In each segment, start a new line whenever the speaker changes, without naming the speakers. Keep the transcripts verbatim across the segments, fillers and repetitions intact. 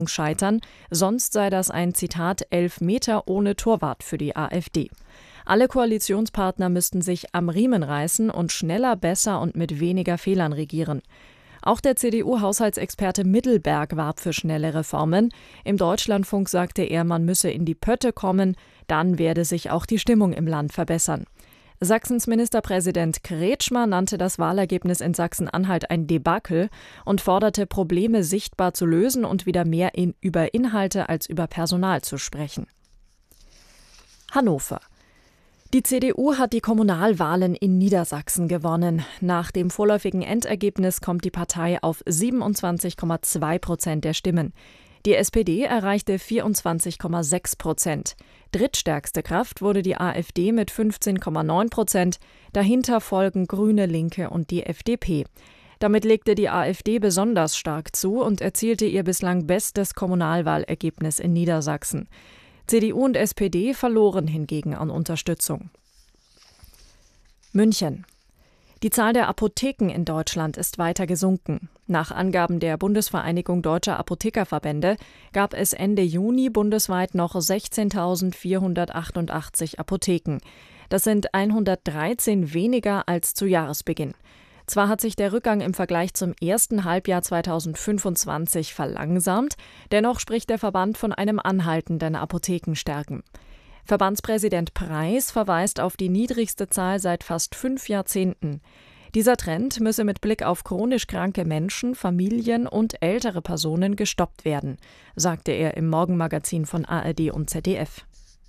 scheitern, sonst sei das ein, Zitat, Elfmeter ohne Torwart für die AfD. Alle Koalitionspartner müssten sich am Riemen reißen und schneller, besser und mit weniger Fehlern regieren. Auch der C D U-Haushaltsexperte Mittelberg warb für schnelle Reformen. Im Deutschlandfunk sagte er, man müsse in die Pötte kommen, dann werde sich auch die Stimmung im Land verbessern. Sachsens Ministerpräsident Kretschmer nannte das Wahlergebnis in Sachsen-Anhalt ein Debakel und forderte, Probleme sichtbar zu lösen und wieder mehr in, über Inhalte als über Personal zu sprechen. Hannover. Die C D U hat die Kommunalwahlen in Niedersachsen gewonnen. Nach dem vorläufigen Endergebnis kommt die Partei auf siebenundzwanzig Komma zwei Prozent der Stimmen. Die S P D erreichte vierundzwanzig Komma sechs Prozent. Drittstärkste Kraft wurde die AfD mit fünfzehn Komma neun Prozent. Dahinter folgen Grüne, Linke und die F D P. Damit legte die AfD besonders stark zu und erzielte ihr bislang bestes Kommunalwahlergebnis in Niedersachsen. C D U und S P D verloren hingegen an Unterstützung. München. Die Zahl der Apotheken in Deutschland ist weiter gesunken. Nach Angaben der Bundesvereinigung Deutscher Apothekerverbände gab es Ende Juni bundesweit noch sechzehntausendvierhundertachtundachtzig Apotheken. Das sind hundertdreizehn weniger als zu Jahresbeginn. Zwar hat sich der Rückgang im Vergleich zum ersten Halbjahr zweitausendfünfundzwanzig verlangsamt, dennoch spricht der Verband von einem anhaltenden Apothekensterben. Verbandspräsident Preis verweist auf die niedrigste Zahl seit fast fünf Jahrzehnten. Dieser Trend müsse mit Blick auf chronisch kranke Menschen, Familien und ältere Personen gestoppt werden, sagte er im Morgenmagazin von A R D und Z D F.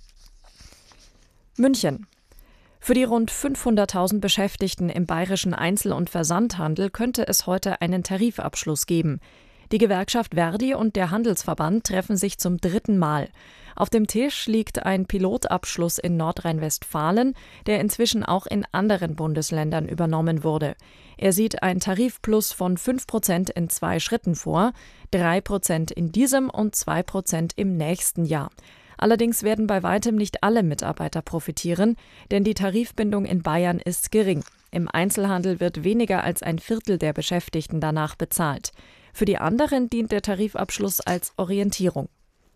München. Für die rund fünfhunderttausend Beschäftigten im bayerischen Einzel- und Versandhandel könnte es heute einen Tarifabschluss geben. Die Gewerkschaft Verdi und der Handelsverband treffen sich zum dritten Mal. Auf dem Tisch liegt ein Pilotabschluss in Nordrhein-Westfalen, der inzwischen auch in anderen Bundesländern übernommen wurde. Er sieht ein Tarifplus von fünf Prozent in zwei Schritten vor, drei Prozent in diesem und zwei Prozent im nächsten Jahr. Allerdings werden bei weitem nicht alle Mitarbeiter profitieren, denn die Tarifbindung in Bayern ist gering. Im Einzelhandel wird weniger als ein Viertel der Beschäftigten danach bezahlt. Für die anderen dient der Tarifabschluss als Orientierung.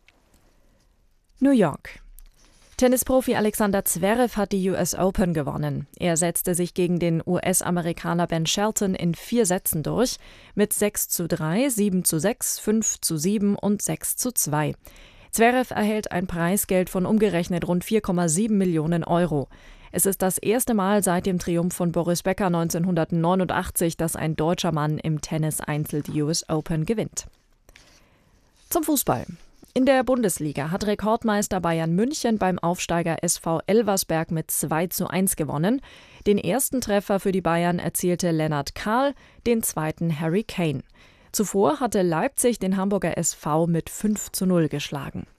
New York. Tennisprofi Alexander Zverev hat die U S Open gewonnen. Er setzte sich gegen den U S-Amerikaner Ben Shelton in vier Sätzen durch, mit sechs zu drei, sieben zu sechs, fünf zu sieben und sechs zu zwei. Zverev erhält ein Preisgeld von umgerechnet rund vier Komma sieben Millionen Euro. Es ist das erste Mal seit dem Triumph von Boris Becker neunzehnhundertneunundachtzig, dass ein deutscher Mann im Tennis-Einzel die U S Open gewinnt. Zum Fußball. In der Bundesliga hat Rekordmeister Bayern München beim Aufsteiger S V Elversberg mit zwei zu eins gewonnen. Den ersten Treffer für die Bayern erzielte Lennart Kahl, den zweiten Harry Kane. Zuvor hatte Leipzig den Hamburger S V mit fünf zu null geschlagen.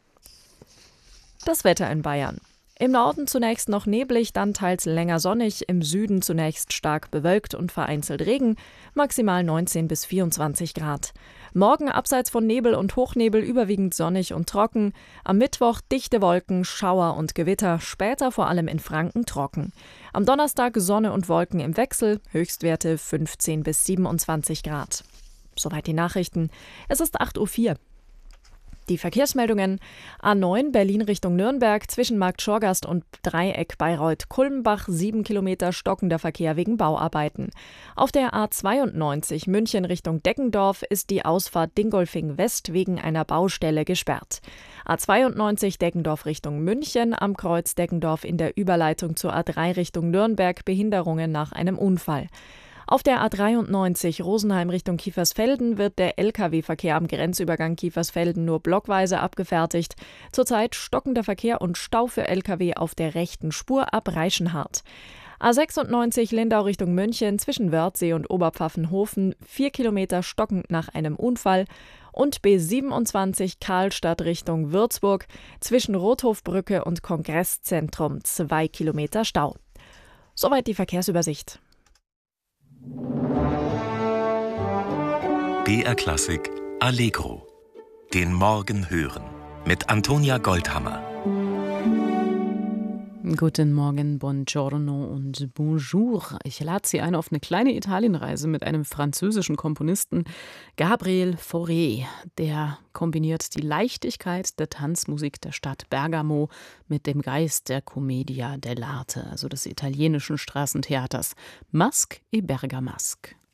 Das Wetter in Bayern. Im Norden zunächst noch neblig, dann teils länger sonnig, im Süden zunächst stark bewölkt und vereinzelt Regen, maximal neunzehn bis vierundzwanzig Grad. Morgen abseits von Nebel und Hochnebel überwiegend sonnig und trocken, am Mittwoch dichte Wolken, Schauer und Gewitter, später vor allem in Franken trocken. Am Donnerstag Sonne und Wolken im Wechsel, Höchstwerte fünfzehn bis siebenundzwanzig Grad. Soweit die Nachrichten. Es ist acht Uhr vier. Die Verkehrsmeldungen: A neun Berlin Richtung Nürnberg zwischen Markt Schorgast und Dreieck Bayreuth-Kulmbach, sieben Kilometer stockender Verkehr wegen Bauarbeiten. Auf der A zweiundneunzig München Richtung Deggendorf ist die Ausfahrt Dingolfing West wegen einer Baustelle gesperrt. A zweiundneunzig Deggendorf Richtung München, am Kreuz Deggendorf in der Überleitung zur A drei Richtung Nürnberg Behinderungen nach einem Unfall. Auf der A dreiundneunzig Rosenheim Richtung Kiefersfelden wird der L K W-Verkehr am Grenzübergang Kiefersfelden nur blockweise abgefertigt. Zurzeit stockender Verkehr und Stau für L K W auf der rechten Spur ab Reichenhart. A sechsundneunzig Lindau Richtung München zwischen Wörthsee und Oberpfaffenhofen, vier Kilometer stockend nach einem Unfall. Und B siebenundzwanzig Karlstadt Richtung Würzburg zwischen Rothofbrücke und Kongresszentrum, zwei Kilometer Stau. Soweit die Verkehrsübersicht.
B R Klassik Allegro. Den Morgen hören. Mit Antonia Goldhammer.
Guten Morgen, buongiorno und bonjour. Ich lade Sie ein auf eine kleine Italienreise mit einem französischen Komponisten, Gabriel Fauré. Der kombiniert die Leichtigkeit der Tanzmusik der Stadt Bergamo mit dem Geist der Commedia dell'arte, also des italienischen Straßentheaters. Masque et Bergamasque.